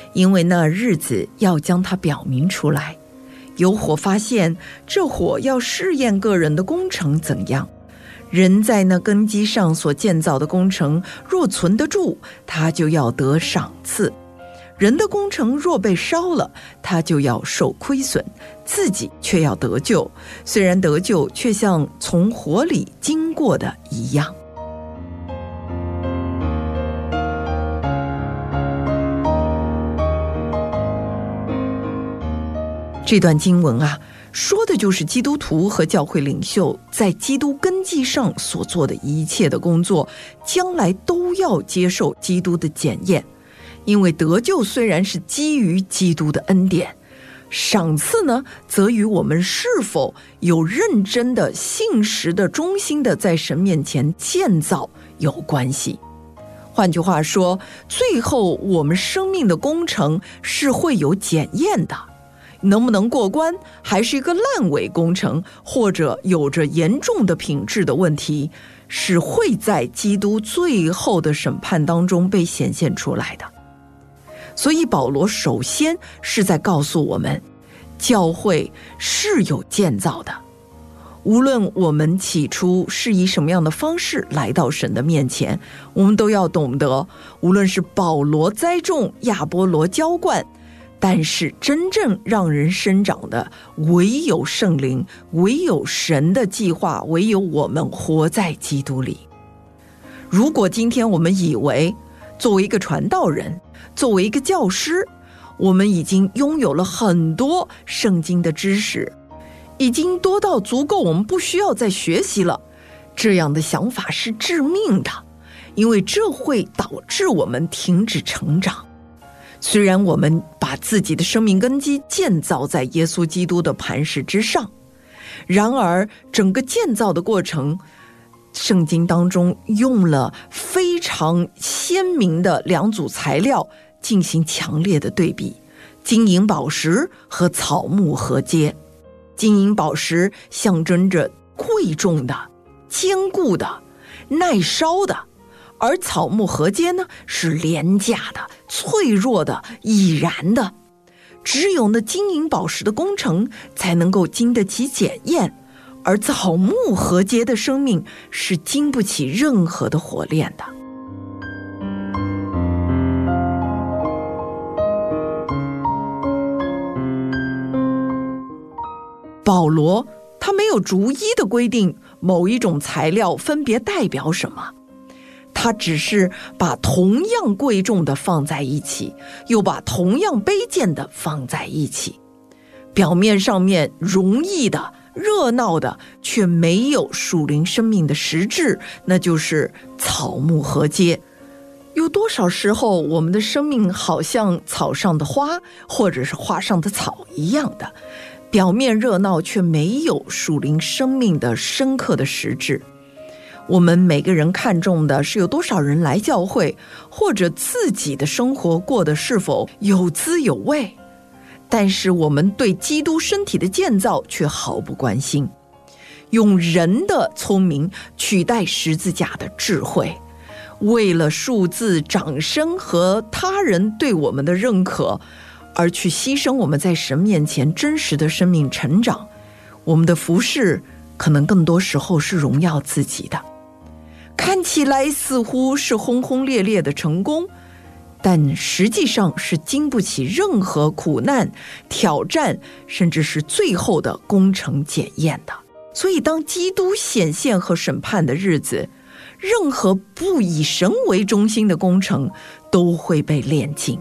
因为那日子要将它表明出来。有火发现，这火要试验个人的工程怎样。人在那根基上所建造的工程若存得住，他就要得赏赐。人的工程若被烧了，他就要受亏损，自己却要得救，虽然得救，却像从火里经过的一样。这段经文啊，说的就是基督徒和教会领袖在基督根基上所做的一切的工作，将来都要接受基督的检验。因为得救虽然是基于基督的恩典，赏赐呢，则与我们是否有认真的、信实的、忠心的在神面前建造有关系。换句话说，最后我们生命的工程是会有检验的。能不能过关，还是一个烂尾工程，或者有着严重的品质的问题，是会在基督最后的审判当中被显现出来的。所以保罗首先是在告诉我们，教会是有建造的。无论我们起初是以什么样的方式来到神的面前，我们都要懂得，无论是保罗栽种，亚波罗浇灌，但是真正让人生长的唯有圣灵，唯有神的计划，唯有我们活在基督里。如果今天我们以为作为一个传道人，作为一个教师，我们已经拥有了很多圣经的知识，已经多到足够我们不需要再学习了，这样的想法是致命的，因为这会导致我们停止成长。虽然我们把自己的生命根基建造在耶稣基督的磐石之上，然而整个建造的过程，圣经当中用了非常鲜明的两组材料进行强烈的对比，金银宝石和草木禾秸。金银宝石象征着贵重的、坚固的、耐烧的，而草木禾秸呢，是廉价的、脆弱的、易燃的。只有那金银宝石的工程才能够经得起检验，而草木禾秸的生命是经不起任何的火炼的。保罗他没有逐一的规定某一种材料分别代表什么，他只是把同样贵重的放在一起，又把同样卑贱的放在一起。表面上面容易的、热闹的，却没有属灵生命的实质，那就是草木禾秸。有多少时候我们的生命好像草上的花，或者是花上的草一样的，表面热闹却没有属灵生命的深刻的实质。我们每个人看重的是有多少人来教会，或者自己的生活过得是否有滋有味，但是我们对基督身体的建造却毫不关心，用人的聪明取代十字架的智慧，为了数字、掌声和他人对我们的认可而去牺牲我们在神面前真实的生命成长。我们的服事可能更多时候是荣耀自己的，看起来似乎是轰轰烈烈的成功，但实际上是经不起任何苦难、挑战，甚至是最后的工程检验的。所以当基督显现和审判的日子，任何不以神为中心的工程都会被炼尽。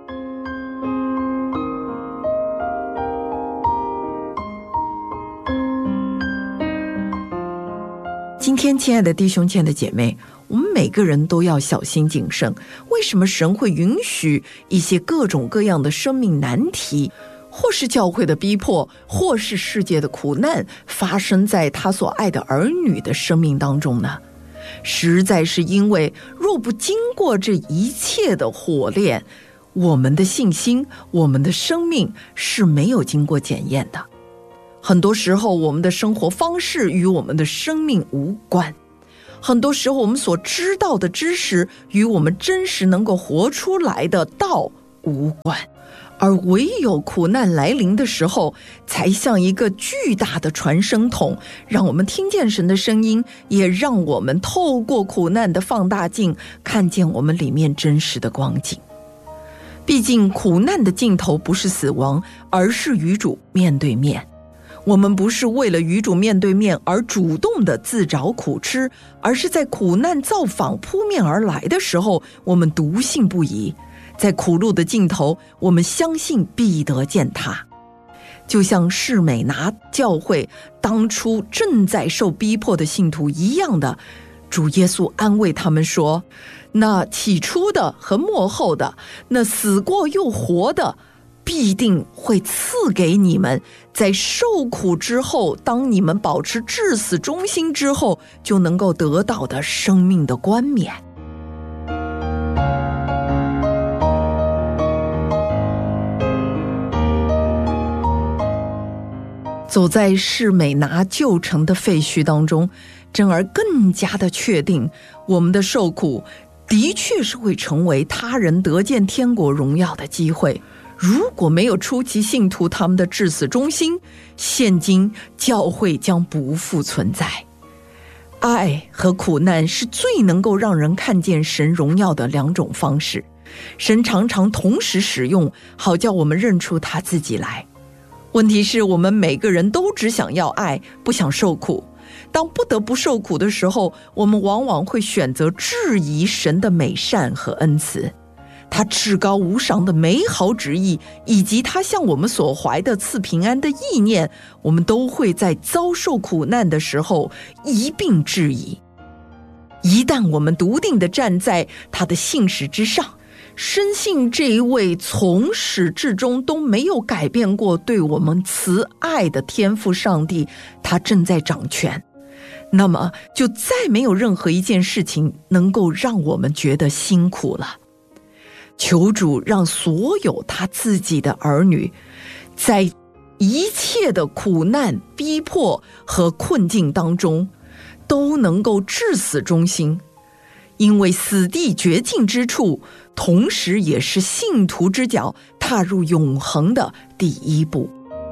今天亲爱的弟兄、亲爱的姐妹，我们每个人都要小心谨慎。为什么神会允许一些各种各样的生命难题，或是教会的逼迫，或是世界的苦难发生在他所爱的儿女的生命当中呢？实在是因为若不经过这一切的火炼，我们的信心、我们的生命是没有经过检验的。很多时候我们的生活方式与我们的生命无关，很多时候我们所知道的知识与我们真实能够活出来的道无关。而唯有苦难来临的时候，才像一个巨大的传声筒，让我们听见神的声音，也让我们透过苦难的放大镜，看见我们里面真实的光景。毕竟苦难的尽头不是死亡，而是与主面对面。我们不是为了与主面对面而主动的自找苦吃，而是在苦难造访扑面而来的时候，我们笃信不疑。在苦路的尽头，我们相信必得见他。就像士美拿教会当初正在受逼迫的信徒一样的，主耶稣安慰他们说，那起初的和末后的，那死过又活的，必定会赐给你们，在受苦之后，当你们保持至死忠心之后，就能够得到的生命的冠冕。走在士美拿旧城的废墟当中，真而更加的确定，我们的受苦的确是会成为他人得见天国荣耀的机会。如果没有初期信徒他们的至死忠心，现今教会将不复存在。爱和苦难是最能够让人看见神荣耀的两种方式，神常常同时使用，好叫我们认出他自己来。问题是我们每个人都只想要爱，不想受苦。当不得不受苦的时候，我们往往会选择质疑神的美善和恩慈，他至高无上的美好旨意，以及他向我们所怀的赐平安的意念，我们都会在遭受苦难的时候一并质疑。一旦我们笃定地站在他的信实之上，深信这一位从始至终都没有改变过对我们慈爱的天父上帝，他正在掌权，那么就再没有任何一件事情能够让我们觉得辛苦了。求主让所有他自己的儿女，在一切的苦难、逼迫和困境当中，都能够至死忠心，因为死地绝境之处，同时也是信徒之脚踏入永恒的第一步。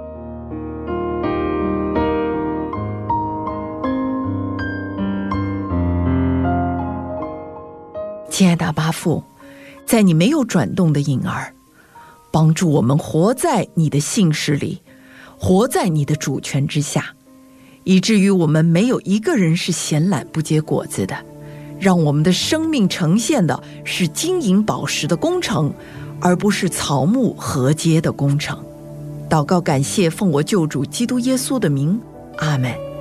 亲爱的阿爸父，在你没有转动的婴儿，帮助我们活在你的信实里，活在你的主权之下，以至于我们没有一个人是闲懒不结果子的，让我们的生命呈现的是金银宝石的工程，而不是草木禾秸的工程。祷告感谢，奉我救主基督耶稣的名，阿们。